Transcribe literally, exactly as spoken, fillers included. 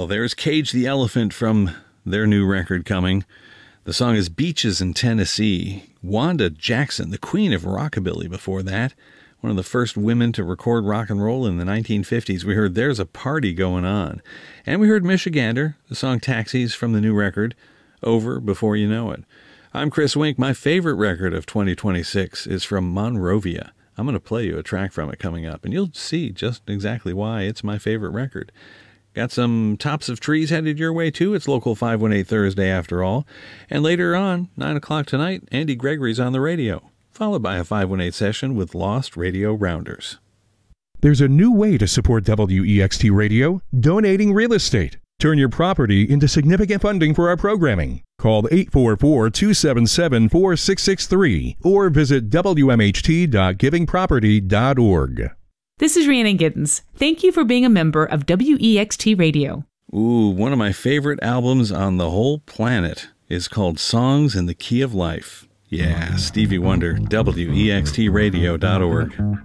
Well, there's Cage the Elephant from their new record coming. The song is Beaches in Tennessee. Wanda Jackson, the queen of rockabilly before that, one of the first women to record rock and roll in the nineteen fifties. We heard There's a Party Going On. And we heard Michigander, the song Taxis from the new record, Over Before You Know It. I'm Chris Wink. My favorite record of twenty twenty-six is from Monrovia. I'm going to play you a track from it coming up, and you'll see just exactly why it's my favorite record. Got some Tops of Trees headed your way, too. It's Local five one eight Thursday, after all. And later on, nine o'clock tonight, Andy Gregory's on the radio, followed by a five one eight session with Lost Radio Rounders. There's a new way to support W E X T Radio, donating real estate. Turn your property into significant funding for our programming. Call eight four four, two seven seven, four six six three or visit W M H T dot giving property dot org. This is Rhiannon Giddens. Thank you for being a member of W E X T Radio. Ooh, one of my favorite albums on the whole planet is called Songs in the Key of Life. Yeah, Stevie Wonder, W E X T radio dot org.